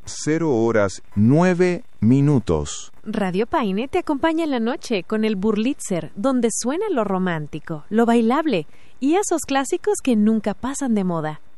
0:09. Radio Paine te acompaña en la noche con el Burlitzer, donde suena lo romántico, lo bailable y esos clásicos que nunca pasan de moda.